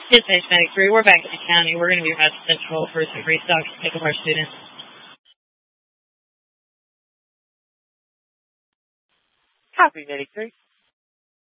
It's Page 93. We're back at the county. We're going to be at Central for some restock to pick up our students. Copy, 93.